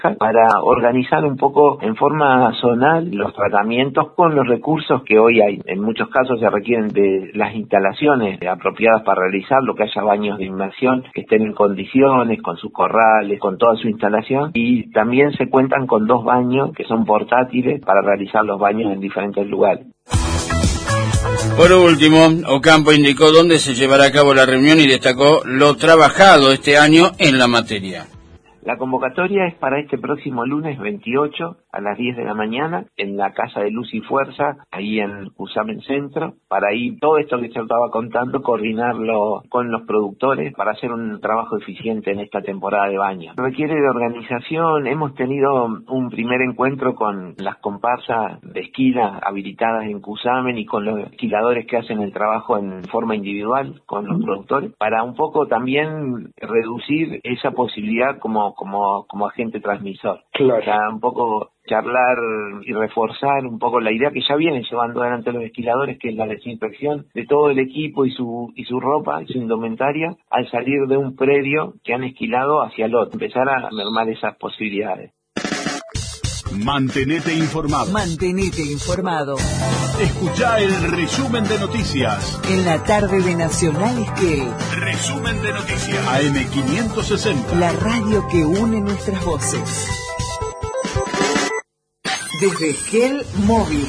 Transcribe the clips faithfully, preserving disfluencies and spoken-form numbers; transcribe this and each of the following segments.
para organizar un poco en forma zonal los tratamientos con los recursos que hoy hay. En muchos casos se requieren de las instalaciones apropiadas para realizarlo, que haya baños de inmersión que estén en condiciones, con sus corrales, con toda su instalación, y también se cuentan con dos baños que son portátiles para realizar los baños en diferentes lugares. Por último, Ocampo indicó dónde se llevará a cabo la reunión y destacó lo trabajado este año en la materia. La convocatoria es para este próximo lunes veintiocho a las diez de la mañana en la Casa de Luz y Fuerza, ahí en Cusamen Centro, para ahí todo esto que se estaba contando, coordinarlo con los productores para hacer un trabajo eficiente en esta temporada de baño. Requiere de organización. Hemos tenido un primer encuentro con las comparsas de esquila habilitadas en Cusamen y con los esquiladores que hacen el trabajo en forma individual con los productores, para un poco también reducir esa posibilidad como como como agente transmisor. Claro. O sea, un poco charlar y reforzar un poco la idea que ya vienen llevando adelante los esquiladores, que es la desinfección de todo el equipo y su y su ropa y su indumentaria al salir de un predio que han esquilado hacia el otro, empezar a mermar esas posibilidades. Mantenete informado. Mantenete informado. Escuchá el resumen de noticias. En la tarde de Nacional Esquel. Resumen de noticias. A eme quinientos sesenta. La radio que une nuestras voces. Desde Esquel Móvil.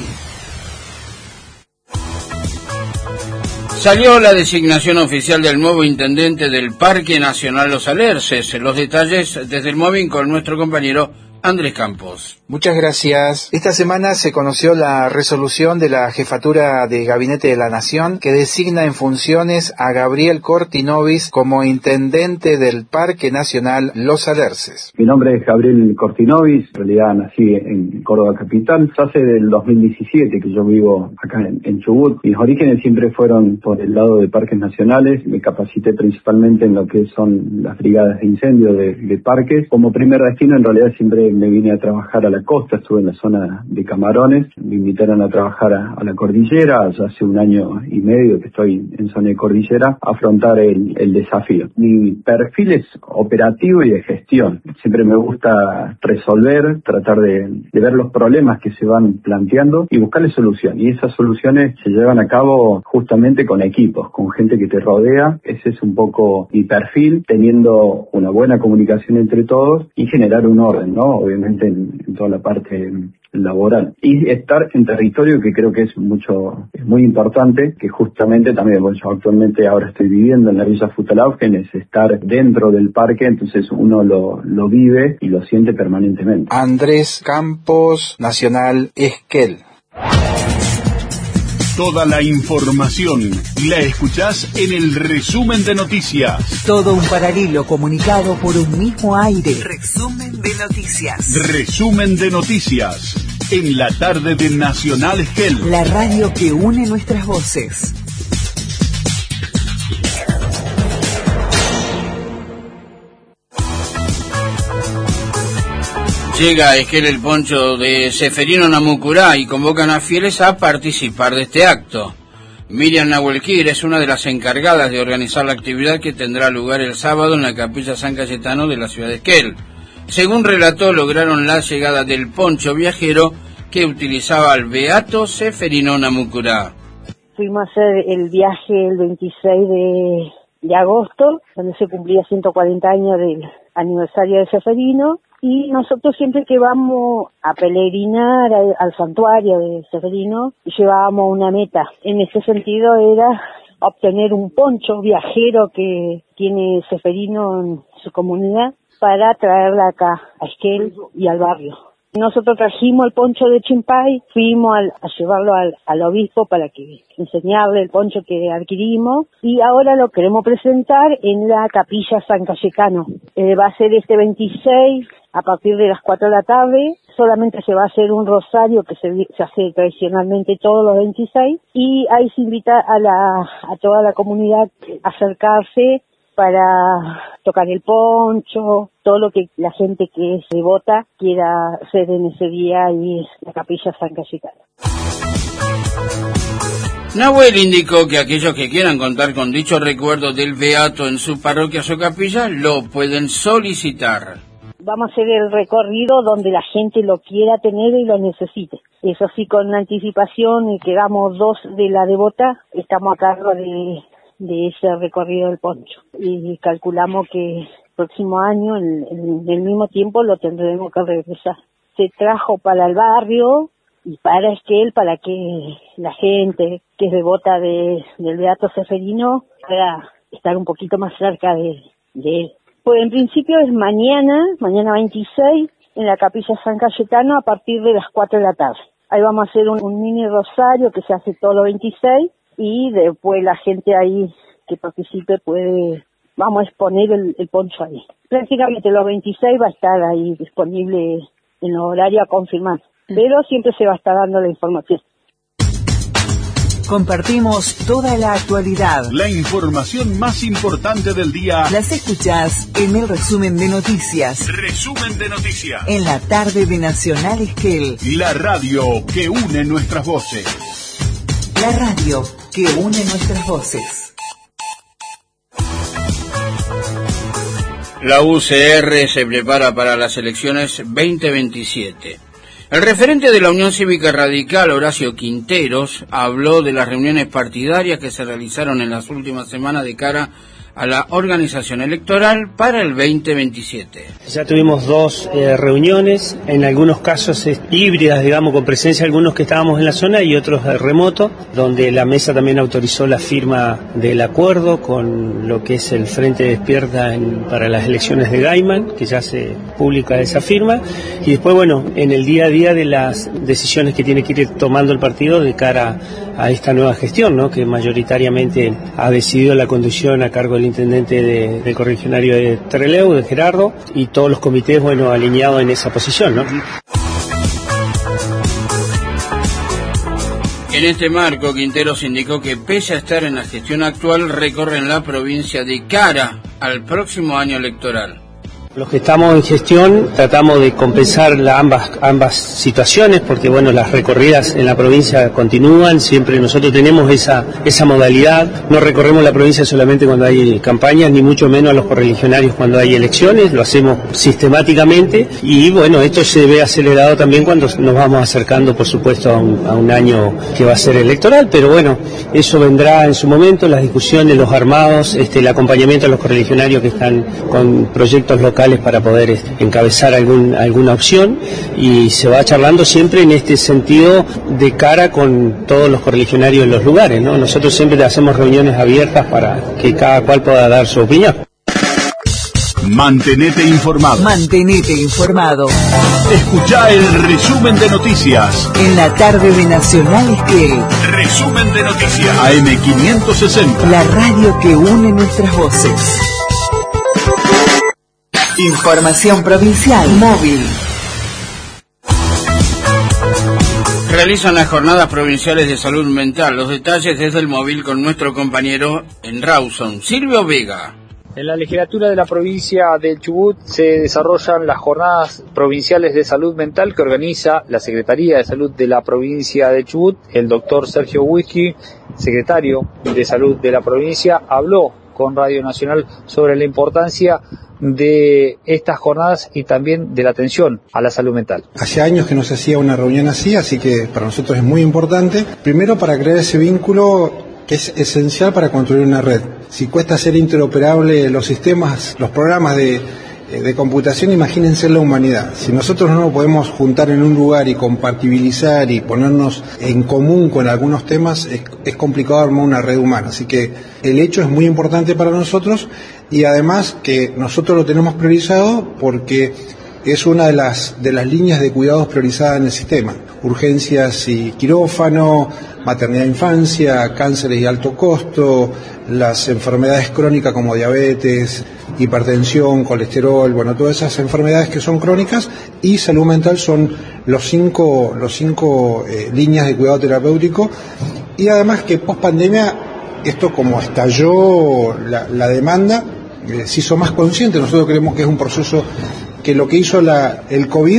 Salió la designación oficial del nuevo intendente del Parque Nacional Los Alerces. Los detalles desde el móvil con nuestro compañero Andrés Campos. Muchas gracias. Esta semana se conoció la resolución de la Jefatura de Gabinete de la Nación que designa en funciones a Gabriel Cortinovis como intendente del Parque Nacional Los Alerces. Mi nombre es Gabriel Cortinovis, en realidad nací en Córdoba capital. Hace del dos mil diecisiete que yo vivo acá en, en Chubut. Mis orígenes siempre fueron por el lado de parques nacionales. Me capacité principalmente en lo que son las brigadas de incendio de, de parques. Como primer destino, en realidad siempre me vine a trabajar a la costa, estuve en la zona de Camarones, me invitaron a trabajar a, a la cordillera, ya hace un año y medio que estoy en zona de cordillera, a afrontar el, el desafío. Mi perfil es operativo y de gestión, siempre me gusta resolver, tratar de, de ver los problemas que se van planteando y buscarle solución, y esas soluciones se llevan a cabo justamente con equipos, con gente que te rodea. Ese es un poco mi perfil, teniendo una buena comunicación entre todos y generar un orden, ¿no? Obviamente en, en toda la parte laboral. Y estar en territorio, que creo que es mucho, es muy importante, que justamente también, bueno, yo actualmente ahora estoy viviendo en la Villa Futalaugen, es estar dentro del parque, entonces uno lo, lo vive y lo siente permanentemente. Andrés Campos, Nacional Esquel. Toda la información la escuchás en el resumen de noticias. Todo un paralelo comunicado por un mismo aire. Resumen de noticias. Resumen de noticias. En la tarde de Nacional Esquel. La radio que une nuestras voces. Llega a Esquel el poncho de Seferino Namucurá y convocan a fieles a participar de este acto. Miriam Nahuelquir es una de las encargadas de organizar la actividad que tendrá lugar el sábado en la Capilla San Cayetano de la ciudad de Esquel. Según relató, lograron la llegada del poncho viajero que utilizaba el beato Seferino Namucurá. Fuimos a hacer el viaje el veintiséis de, de agosto, donde se cumplía ciento cuarenta años del aniversario de Seferino. Y nosotros siempre que vamos a peregrinar al, al santuario de Seferino, llevábamos una meta. En ese sentido era obtener un poncho viajero que tiene Seferino en su comunidad para traerla acá a Esquel y al barrio. Nosotros trajimos el poncho de Chimpay, fuimos al, a llevarlo al, al obispo para que enseñarle el poncho que adquirimos y ahora lo queremos presentar en la Capilla San Cayetano. Eh, va a ser este veintiséis a partir de las cuatro de la tarde. Solamente se va a hacer un rosario que se, se hace tradicionalmente todos los veintiséis y ahí se invita a, la, a toda la comunidad a acercarse para tocar el poncho, todo lo que la gente que es devota quiera hacer en ese día y es la Capilla San Cayetano. Nahuel indicó que aquellos que quieran contar con dicho recuerdo del beato en su parroquia o capilla lo pueden solicitar. vamos a hacer el recorrido donde la gente lo quiera tener y lo necesite. Eso sí, con anticipación, y quedamos dos de la Devota, estamos a cargo de, de ese recorrido del poncho. Y calculamos que el próximo año, en, en el mismo tiempo, lo tendremos que regresar. Se trajo para el barrio y para Esquel, para que la gente que es devota de, del Beato Ceferino pueda estar un poquito más cerca de, de él. Pues en principio es mañana, mañana veintiséis, en la Capilla San Cayetano a partir de las cuatro de la tarde. Ahí vamos a hacer un, un mini rosario que se hace todo los veintiséis y después la gente ahí que participe puede, vamos a exponer el, el poncho ahí. Prácticamente los veintiséis va a estar ahí disponible en el horario a confirmar, pero siempre se va a estar dando la información. Compartimos toda la actualidad. La información más importante del día. Las escuchás en el resumen de noticias. Resumen de noticias. En la tarde de Nacional Esquel. La radio que une nuestras voces. La radio que une nuestras voces. La U C R se prepara para las elecciones veinte veintisiete. El referente de la Unión Cívica Radical, Horacio Quinteros, habló de las reuniones partidarias que se realizaron en las últimas semanas de cara a la organización electoral para el veinte veintisiete. Ya tuvimos dos eh, reuniones, en algunos casos eh, híbridas, digamos, con presencia de algunos que estábamos en la zona y otros de remoto, donde la mesa también autorizó la firma del acuerdo con lo que es el Frente Despierta en, para las elecciones de Gaiman, que ya se publica esa firma, y después, bueno, en el día a día de las decisiones que tiene que ir tomando el partido de cara a esta nueva gestión, ¿no?, que mayoritariamente ha decidido la conducción a cargo del intendente de, del correligionario de Trelew, de Gerardo, y todos los comités, bueno, alineados en esa posición, ¿no? En este marco, Quinteros indicó que pese a estar en la gestión actual, recorren la provincia de cara al próximo año electoral. Los que estamos en gestión tratamos de compensar la, ambas ambas situaciones, porque bueno, las recorridas en la provincia continúan, siempre nosotros tenemos esa esa modalidad, no recorremos la provincia solamente cuando hay campañas, ni mucho menos a los correligionarios cuando hay elecciones, lo hacemos sistemáticamente y bueno, esto se ve acelerado también cuando nos vamos acercando, por supuesto, a un, a un año que va a ser electoral, pero bueno, eso vendrá en su momento, las discusiones, los armados, este, el acompañamiento a los correligionarios que están con proyectos locales para poder este, encabezar algún, alguna opción, y se va charlando siempre en este sentido de cara con todos los correligionarios en los lugares, ¿no? Nosotros siempre hacemos reuniones abiertas para que cada cual pueda dar su opinión. Mantenete informado. Mantenete informado. Escuchá el resumen de noticias. En la tarde de Nacional Esquel. Resumen de noticias. A M quinientos sesenta. La radio que une nuestras voces. Información provincial móvil. Realizan las jornadas provinciales de salud mental. Los detalles desde el móvil con nuestro compañero en Rawson, Silvio Vega. En la legislatura de la provincia de Chubut se desarrollan las jornadas provinciales de salud mental que organiza la Secretaría de Salud de la provincia de Chubut. El doctor Sergio Whisky, secretario de Salud de la provincia, habló con Radio Nacional sobre la importancia de estas jornadas y también de la atención a la salud mental. Hace años que no se hacía una reunión así, así que para nosotros es muy importante. Primero, para crear ese vínculo que es esencial para construir una red. Si cuesta hacer interoperable los sistemas, los programas de, de computación, imagínense la humanidad. Si nosotros no nos podemos juntar en un lugar y compatibilizar y ponernos en común con algunos temas, es, es complicado armar una red humana. Así que el hecho es muy importante para nosotros, y además que nosotros lo tenemos priorizado porque es una de las de las líneas de cuidados priorizadas en el sistema. Urgencias y quirófano, maternidad e infancia, cánceres y alto costo, las enfermedades crónicas como diabetes, hipertensión, colesterol, bueno, todas esas enfermedades que son crónicas, y salud mental son los cinco, los cinco eh, líneas de cuidado terapéutico. Y además que post pandemia, esto como estalló la, la demanda, eh, se hizo más consciente. Nosotros creemos que es un proceso que lo que hizo la, el COVID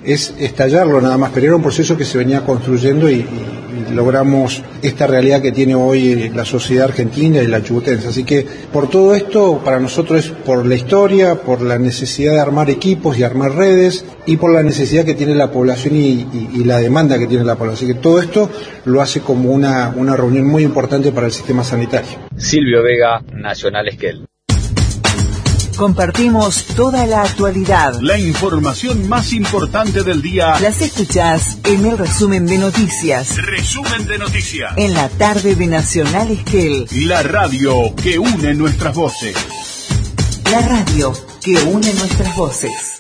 es estallarlo nada más, pero era un proceso que se venía construyendo y, y, y logramos esta realidad que tiene hoy la sociedad argentina y la chubutense. Así que por todo esto, para nosotros es por la historia, por la necesidad de armar equipos y armar redes, y por la necesidad que tiene la población y, y, y la demanda que tiene la población. Así que todo esto lo hace como una, una reunión muy importante para el sistema sanitario. Silvio Vega, Nacional Esquel. Compartimos toda la actualidad. La información más importante del día. Las escuchás en el resumen de noticias. Resumen de noticias. En la tarde de Nacional Esquel. La radio que une nuestras voces. La radio que une nuestras voces.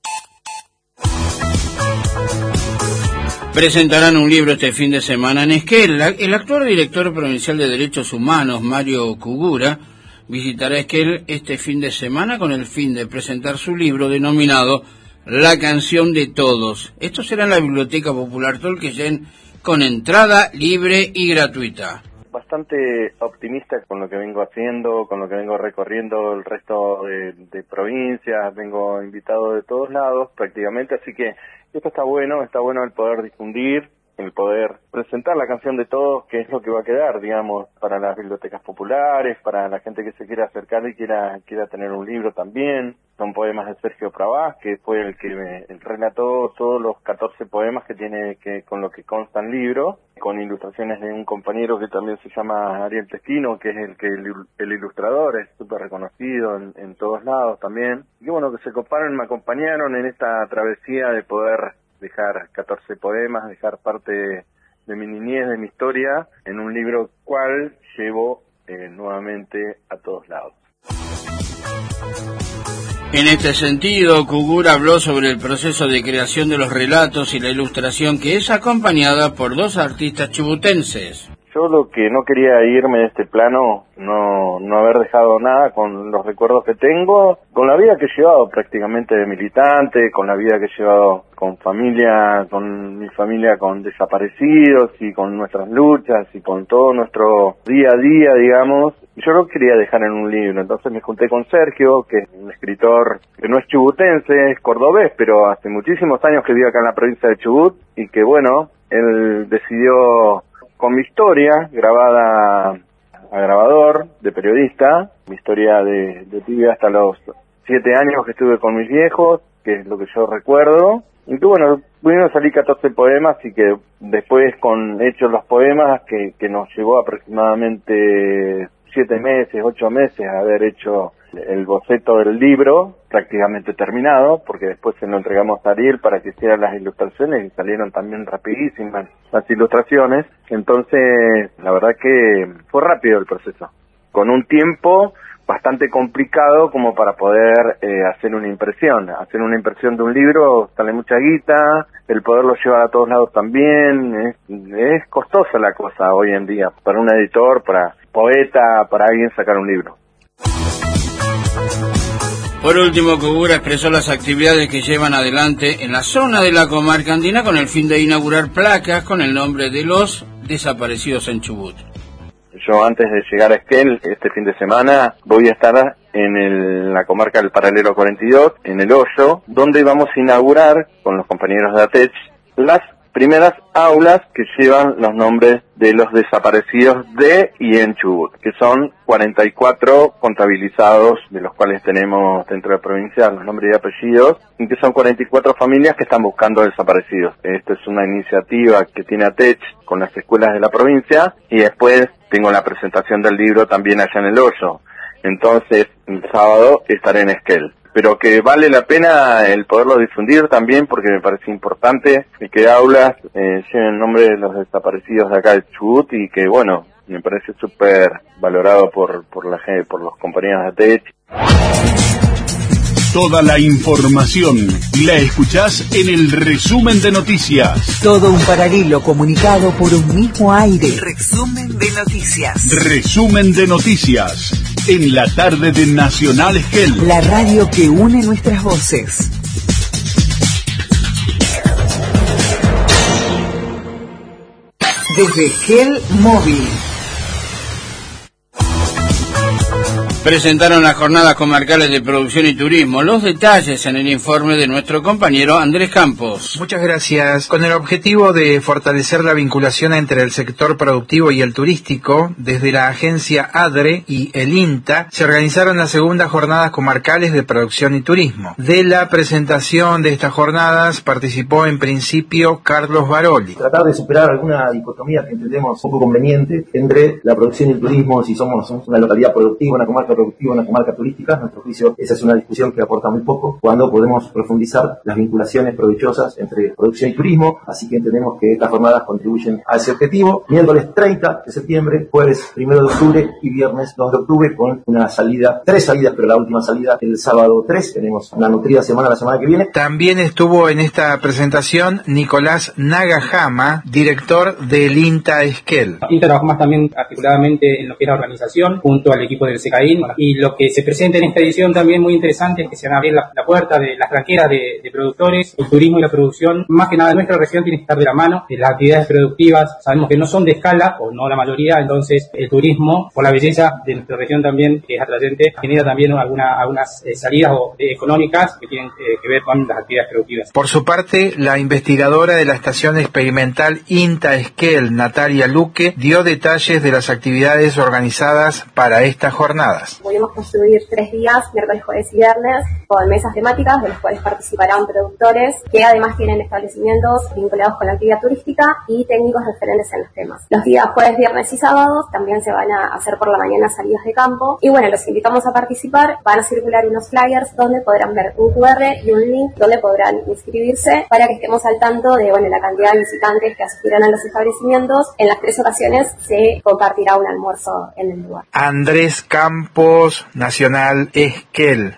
Presentarán un libro este fin de semana en Esquel. El actual director provincial de Derechos Humanos, Mario Cugura, visitará Esquel este fin de semana con el fin de presentar su libro denominado La Canción de Todos. Esto será en la Biblioteca Popular Tolqueyen con entrada libre y gratuita. Bastante optimista con lo que vengo haciendo, con lo que vengo recorriendo el resto de, de provincias, vengo invitado de todos lados prácticamente, así que esto está bueno, está bueno el poder difundir, el poder presentar la canción de todos, que es lo que va a quedar, digamos, para las bibliotecas populares, para la gente que se quiera acercar y quiera quiera tener un libro también. Son poemas de Sergio Pravaz, que fue el que me relató todos los catorce poemas que tiene que con lo que consta el libro, con ilustraciones de un compañero que también se llama Ariel Testino, que es el que el, el ilustrador, es súper reconocido en, en todos lados también. Y bueno, que se coparon, me acompañaron en esta travesía de poder dejar catorce poemas, dejar parte de, de mi niñez, de mi historia, en un libro cual llevo eh, nuevamente a todos lados. En este sentido, Cugura habló sobre el proceso de creación de los relatos y la ilustración, que es acompañada por dos artistas chubutenses. Yo lo que no quería irme de este plano, no no haber dejado nada con los recuerdos que tengo, con la vida que he llevado prácticamente de militante, con la vida que he llevado con familia, con mi familia con desaparecidos y con nuestras luchas y con todo nuestro día a día, digamos. Y yo lo quería dejar en un libro, entonces me junté con Sergio, que es un escritor que no es chubutense, es cordobés, pero hace muchísimos años que vive acá en la provincia de Chubut, y que bueno, él decidió, con mi historia grabada a grabador de periodista, mi historia de, de pibe hasta los siete años que estuve con mis viejos, que es lo que yo recuerdo, y que bueno, pudieron salir catorce poemas, y que después con hechos los poemas, que, que nos llevó aproximadamente siete meses, ocho meses a haber hecho el boceto del libro, prácticamente terminado, porque después se lo entregamos a Ariel para que hiciera las ilustraciones y salieron también rapidísimas las ilustraciones. Entonces, la verdad que fue rápido el proceso, con un tiempo bastante complicado como para poder eh, hacer una impresión. Hacer una impresión de un libro sale mucha guita, el poderlo llevar a todos lados también, es, es costosa la cosa hoy en día, para un editor, para poeta, para alguien sacar un libro. Por último, Cugura expresó las actividades que llevan adelante en la zona de la comarca andina con el fin de inaugurar placas con el nombre de los desaparecidos en Chubut. Yo antes de llegar a Esquel, este fin de semana, voy a estar en el, la comarca del Paralelo cuarenta y dos, en El Hoyo, donde vamos a inaugurar, con los compañeros de ATECH, las primeras aulas que llevan los nombres de los desaparecidos de y en Chubut, que son cuarenta y cuatro contabilizados, de los cuales tenemos dentro de la provincia los nombres y apellidos, y que son cuarenta y cuatro familias que están buscando desaparecidos. Esta es una iniciativa que tiene ATECH con las escuelas de la provincia, y después tengo la presentación del libro también allá en El Hoyo. Entonces, el sábado estaré en Esquel. Pero que vale la pena el poderlo difundir también, porque me parece importante que aulas eh, lleven el nombre de los desaparecidos de acá de Chubut, y que bueno, me parece súper valorado por por la gente, por los compañeros de ATECH. Toda la información la escuchás en el resumen de noticias. Todo un paralelo comunicado por un mismo aire. Resumen de noticias. Resumen de noticias. En la tarde de Nacional Esquel. La radio que une nuestras voces. Desde Esquel Móvil. presentaron las jornadas comarcales de producción y turismo. Los detalles en el informe de nuestro compañero Andrés Campos. Muchas gracias. Con el objetivo de fortalecer la vinculación entre el sector productivo y el turístico, desde la agencia ADRE y el INTA se organizaron las segundas jornadas comarcales de producción y turismo. De la presentación de estas jornadas participó en principio Carlos Baroli. Tratar de superar alguna dicotomía que entendemos poco conveniente entre la producción y el turismo, si somos una localidad productiva, una comarca productiva, una comarca turística. A nuestro juicio, esa es una discusión que aporta muy poco cuando podemos profundizar las vinculaciones provechosas entre producción y turismo, así que entendemos que estas jornadas contribuyen a ese objetivo. Miércoles treinta de septiembre, jueves primero de octubre y viernes dos de octubre, con una salida, tres salidas, pero la última salida el sábado tres. Tenemos una nutrida semana la semana que viene. También estuvo en esta presentación Nicolás Nagajama, director del INTA Esquel. INTA trabajamos también articuladamente en lo que es la organización junto al equipo del SECAIN, y lo que se presenta en esta edición también muy interesante es que se van a abrir la, la puerta de las tranqueras de, de productores. El turismo y la producción, más que nada en nuestra región, tiene que estar de la mano. Las actividades productivas sabemos que no son de escala, o no la mayoría, entonces el turismo, por la belleza de nuestra región también, que es atrayente, genera también alguna, algunas eh, salidas o, eh, económicas que tienen eh, que ver con las actividades productivas. Por su parte, la investigadora de la Estación Experimental INTA Esquel, Natalia Luque, dio detalles de las actividades organizadas para estas jornadas. Pudimos construir tres días, miércoles, jueves y viernes, con mesas temáticas de las cuales participarán productores que además tienen establecimientos vinculados con la actividad turística y técnicos referentes en los temas. Los días jueves, viernes y sábados también se van a hacer por la mañana salidas de campo y bueno, los invitamos a participar. Van a circular unos flyers donde podrán ver un cu erre y un link donde podrán inscribirse para que estemos al tanto de bueno, la cantidad de visitantes que asistirán a los establecimientos. En las tres ocasiones se compartirá un almuerzo en el lugar. Andrés Campos, Nacional Esquel.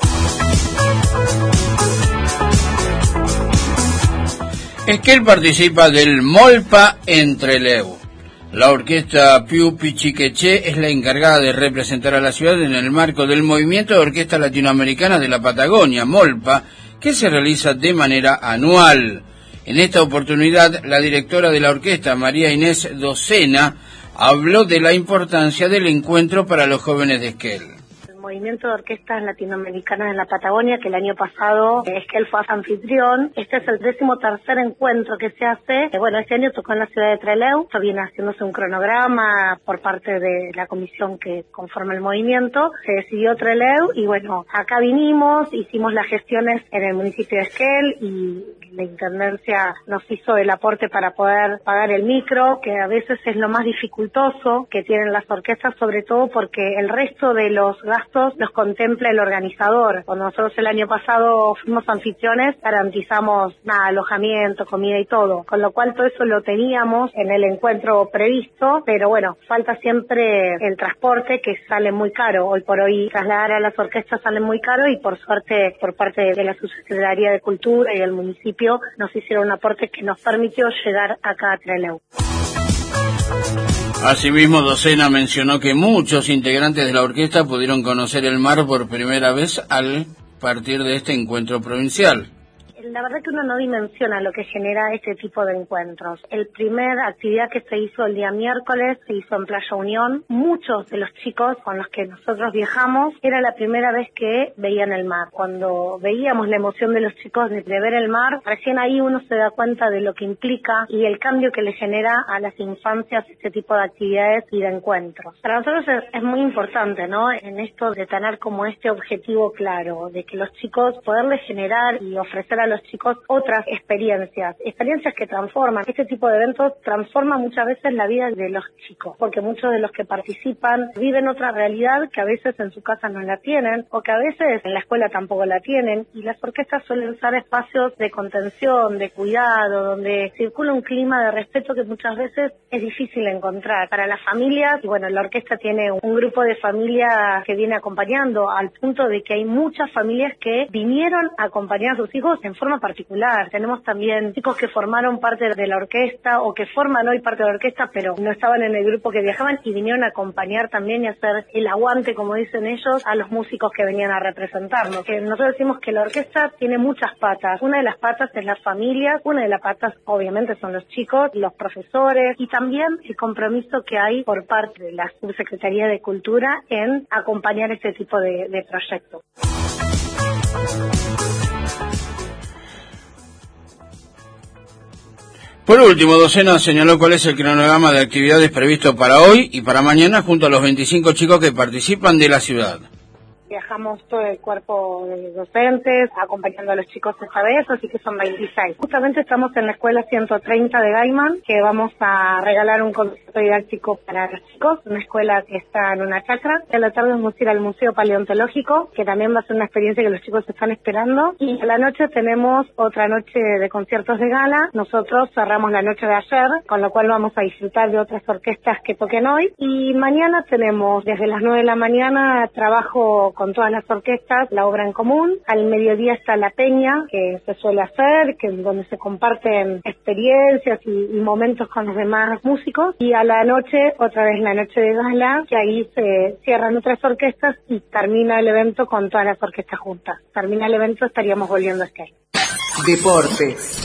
Esquel participa del Molpa Entreleu. La orquesta Piu Pichiqueché es la encargada de representar a la ciudad en el marco del movimiento de orquesta latinoamericana de la Patagonia, Molpa, que se realiza de manera anual. En esta oportunidad, la directora de la orquesta, María Inés Docena, habló de la importancia del encuentro para los jóvenes de Esquel. Movimiento de Orquestas Latinoamericanas de la Patagonia, que el año pasado Esquel fue anfitrión. Este es el décimo tercer encuentro que se hace. Eh, bueno, este año tocó en la ciudad de Trelew. Esto viene haciéndose un cronograma por parte de la comisión que conforma el movimiento. Se decidió Trelew y bueno, acá vinimos, hicimos las gestiones en el municipio de Esquel y la intendencia nos hizo el aporte para poder pagar el micro, que a veces es lo más dificultoso que tienen las orquestas, sobre todo porque el resto de los gastos los contempla el organizador. Cuando nosotros el año pasado fuimos anfitriones, garantizamos nada, alojamiento, comida y todo, con lo cual todo eso lo teníamos en el encuentro previsto, pero bueno, falta siempre el transporte, que sale muy caro. Hoy por hoy trasladar a las orquestas sale muy caro y por suerte por parte de la Subsecretaría de Cultura y del municipio nos hicieron un aporte que nos permitió llegar acá a Trelew. Asimismo, Docena mencionó que muchos integrantes de la orquesta pudieron conocer el mar por primera vez al partir de este encuentro provincial. La verdad que uno no dimensiona lo que genera este tipo de encuentros. El primer actividad que se hizo el día miércoles se hizo en Playa Unión. Muchos de los chicos con los que nosotros viajamos era la primera vez que veían el mar. Cuando veíamos la emoción de los chicos de, de ver el mar, recién ahí uno se da cuenta de lo que implica y el cambio que le genera a las infancias este tipo de actividades y de encuentros. Para nosotros es, es muy importante, ¿no? En esto de tener como este objetivo claro, de que los chicos poderles generar y ofrecer a los chicos otras experiencias, experiencias que transforman. Este tipo de eventos transforma muchas veces la vida de los chicos, porque muchos de los que participan viven otra realidad que a veces en su casa no la tienen, o que a veces en la escuela tampoco la tienen, y las orquestas suelen ser espacios de contención, de cuidado, donde circula un clima de respeto que muchas veces es difícil encontrar. Para las familias, y bueno, la orquesta tiene un grupo de familias que viene acompañando, al punto de que hay muchas familias que vinieron a acompañar a sus hijos en forma forma particular. Tenemos también chicos que formaron parte de la orquesta o que forman hoy parte de la orquesta, pero no estaban en el grupo que viajaban y vinieron a acompañar también y hacer el aguante, como dicen ellos, a los músicos que venían a representarnos. Que nosotros decimos que la orquesta tiene muchas patas. Una de las patas es la familia, una de las patas obviamente son los chicos, los profesores y también el compromiso que hay por parte de la Subsecretaría de Cultura en acompañar este tipo de, de proyectos. Por último, Docena señaló cuál es el cronograma de actividades previsto para hoy y para mañana junto a los veinticinco chicos que participan de la ciudad. Viajamos todo el cuerpo de docentes, acompañando a los chicos esta vez, así que son veintiséis. Justamente estamos en la escuela ciento treinta de Gaiman, que vamos a regalar un concierto didáctico para los chicos, una escuela que está en una chacra. A la tarde vamos a ir al Museo Paleontológico, que también va a ser una experiencia que los chicos están esperando. Y a la noche tenemos otra noche de conciertos de gala. Nosotros cerramos la noche de ayer, con lo cual vamos a disfrutar de otras orquestas que toquen hoy. Y mañana tenemos desde las nueve de la mañana trabajo con todas las orquestas, la obra en común. Al mediodía está la peña, que se suele hacer, que donde se comparten experiencias y, y momentos con los demás músicos. Y a la noche, otra vez la noche de gala, que ahí se cierran otras orquestas y termina el evento con todas las orquestas juntas. Termina el evento, estaríamos volviendo a estar. Deportes.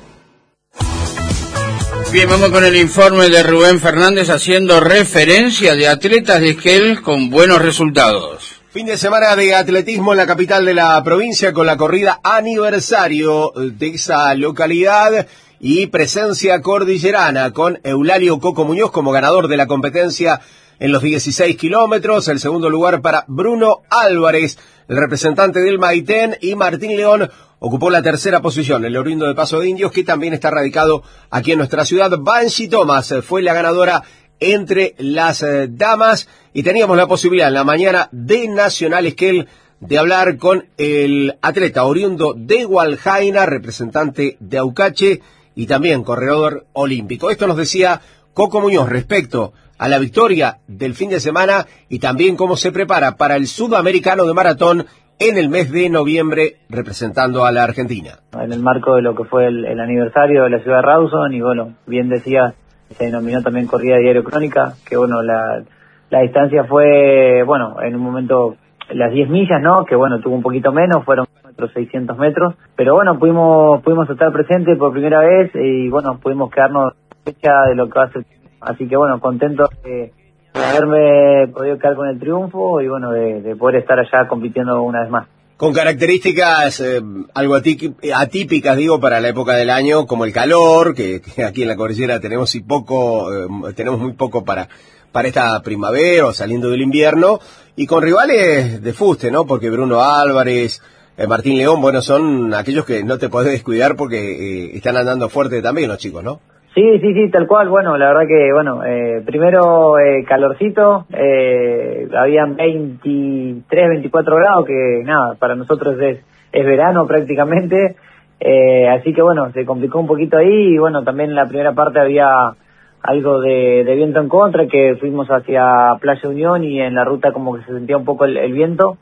Bien, vamos con el informe de Rubén Fernández haciendo referencia de atletas de Esquel con buenos resultados. Fin de semana de atletismo en la capital de la provincia con la corrida aniversario de esa localidad y presencia cordillerana con Eulalio Coco Muñoz como ganador de la competencia en los dieciséis kilómetros. El segundo lugar para Bruno Álvarez, el representante del Maitén, y Martín León ocupó la tercera posición, el oriundo de Paso de Indios, que también está radicado aquí en nuestra ciudad. Banshee Thomas fue la ganadora entre las eh, damas y teníamos la posibilidad en la mañana de Nacional Esquel de hablar con el atleta oriundo de Hualjaina, representante de Aucache y también corredor olímpico. Esto nos decía Coco Muñoz respecto a la victoria del fin de semana y también cómo se prepara para el Sudamericano de Maratón en el mes de noviembre representando a la Argentina. En el marco de lo que fue el, el aniversario de la ciudad de Rawson y bueno, bien decía, se denominó también corrida diario crónica, que bueno, la, la distancia fue, bueno, en un momento las diez millas, ¿no? Que bueno, tuvo un poquito menos, fueron otros seiscientos metros, pero bueno, pudimos pudimos estar presentes por primera vez y bueno, pudimos quedarnos fecha de lo que va a ser. Así que bueno, contento de, de haberme podido quedar con el triunfo y bueno, de, de poder estar allá compitiendo una vez más. Con características eh, algo atípicas, digo, para la época del año, como el calor, que, que aquí en la cordillera tenemos y poco, eh, tenemos muy poco para para esta primavera o saliendo del invierno, y con rivales de fuste, ¿no? Porque Bruno Álvarez, eh, Martín León, bueno, son aquellos que no te podés descuidar porque eh, están andando fuerte también los chicos, ¿no? Sí, sí, sí, tal cual. Bueno, la verdad que, bueno, eh, primero eh, calorcito, eh, habían veintitrés, veinticuatro grados, que nada, para nosotros es, es verano prácticamente, eh, así que bueno, se complicó un poquito ahí y bueno, también en la primera parte había algo de, de viento en contra, que fuimos hacia Playa Unión y en la ruta como que se sentía un poco el, el viento,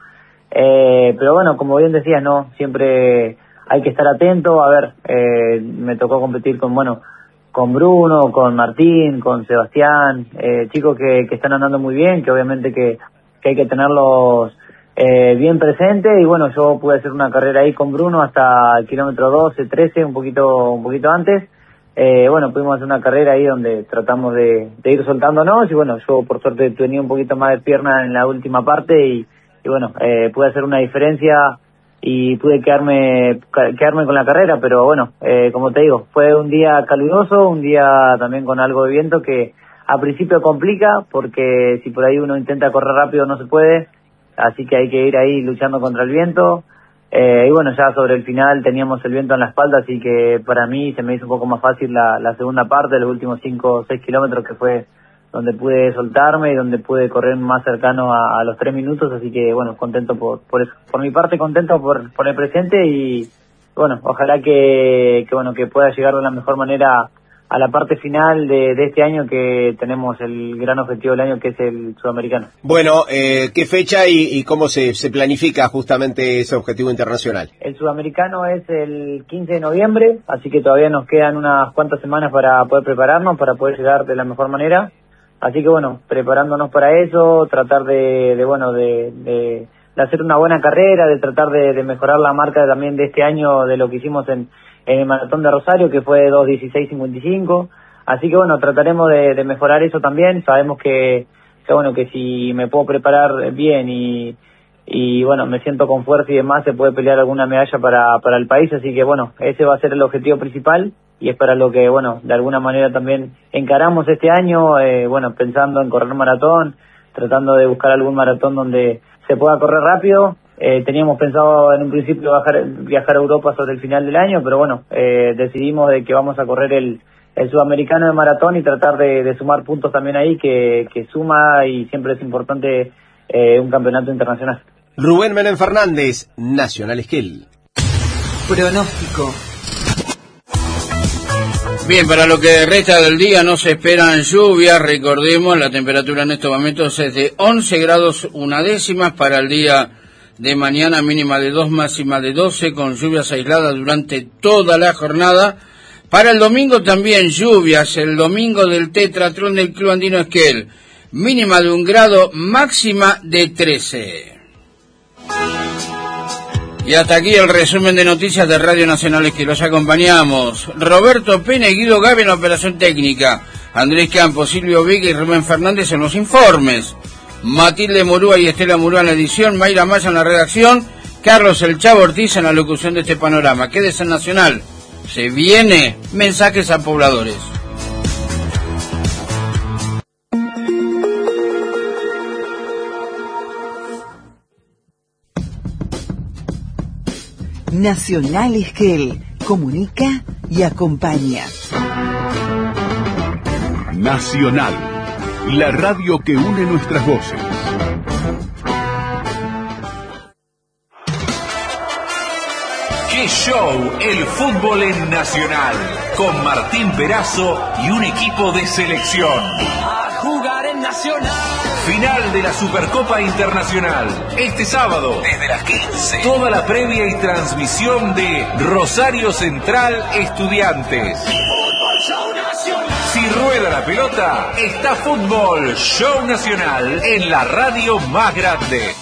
eh, pero bueno, como bien decías, no, siempre hay que estar atento. A ver, eh, me tocó competir con, bueno, con Bruno, con Martín, con Sebastián, eh, chicos que, que están andando muy bien, que obviamente que, que hay que tenerlos eh, bien presentes, y bueno, yo pude hacer una carrera ahí con Bruno hasta el kilómetro doce, trece, un poquito, un poquito antes. Eh, bueno, pudimos hacer una carrera ahí donde tratamos de, de ir soltándonos, y bueno, yo por suerte tenía un poquito más de pierna en la última parte, y, y bueno, eh, pude hacer una diferencia y pude quedarme quedarme con la carrera, pero bueno, eh, como te digo, fue un día caluroso, un día también con algo de viento que a principio complica, porque si por ahí uno intenta correr rápido no se puede, así que hay que ir ahí luchando contra el viento, eh, y bueno, ya sobre el final teníamos el viento en la espalda, así que para mí se me hizo un poco más fácil la, la segunda parte, los últimos cinco o seis kilómetros, que fue donde pude soltarme y donde pude correr más cercano a, a los tres minutos, así que bueno, contento por por eso. Por mi parte, contento por, por el presente y bueno, ojalá que, que bueno que pueda llegar de la mejor manera a la parte final de, de este año, que tenemos el gran objetivo del año, que es el sudamericano. Bueno, eh, ¿qué fecha y, y cómo se, se planifica justamente ese objetivo internacional? El sudamericano es el quince de noviembre, así que todavía nos quedan unas cuantas semanas para poder prepararnos, para poder llegar de la mejor manera. Así que bueno, preparándonos para eso, tratar de, de bueno, de, de, de hacer una buena carrera, de tratar de, de mejorar la marca también de este año, de lo que hicimos en en el maratón de Rosario, que fue dos dieciséis cincuenta y cinco, así que bueno, trataremos de, de mejorar eso también. Sabemos que, que bueno, que si me puedo preparar bien y, y bueno, me siento con fuerza y demás, se puede pelear alguna medalla para, para el país, así que bueno, ese va a ser el objetivo principal, y es para lo que, bueno, de alguna manera también encaramos este año, eh, bueno, pensando en correr maratón, tratando de buscar algún maratón donde se pueda correr rápido. Eh, teníamos pensado en un principio bajar, viajar a Europa sobre el final del año, pero bueno, eh, decidimos de que vamos a correr el, el sudamericano de maratón y tratar de, de sumar puntos también ahí, que, que suma, y siempre es importante eh, un campeonato internacional. Rubén Menem Fernández, Nacional Skill. Pronóstico. Bien, para lo que resta del día no se esperan lluvias, recordemos, la temperatura en estos momentos es de once grados una décimas para el día de mañana, mínima de dos, máxima de doce, con lluvias aisladas durante toda la jornada. Para el domingo también lluvias, el domingo del Tetratlón del Club Andino Esquel, mínima de un grado, máxima de trece. Y hasta aquí el resumen de noticias de Radio Nacional, que los acompañamos. Roberto Pena y Guido Gavi en la operación técnica, Andrés Campos, Silvio Viga y Rubén Fernández en los informes, Matilde Murúa y Estela Murúa en la edición, Mayra Maya en la redacción, Carlos El Chavo Ortiz en la locución de este panorama. Quédese en Nacional, se viene Mensajes a Pobladores. Nacional Esquel, comunica y acompaña. Nacional, la radio que une nuestras voces. ¡Qué show! El fútbol en Nacional, con Martín Perazo y un equipo de selección. A jugar en Nacional. Final de la Supercopa Internacional, este sábado, desde las quince. Toda la previa y transmisión de Rosario Central Estudiantes. Fútbol Show Nacional. Si rueda la pelota, está Fútbol Show Nacional en la radio más grande.